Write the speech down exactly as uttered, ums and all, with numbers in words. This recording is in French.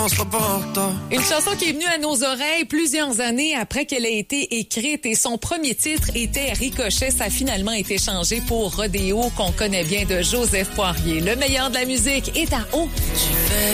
Une chanson qui est venue à nos oreilles plusieurs années après qu'elle ait été écrite et son premier titre était Ricochet. Ça a finalement été changé pour Rodéo qu'on connaît bien de Joseph Poirier. Le meilleur de la musique est à haut.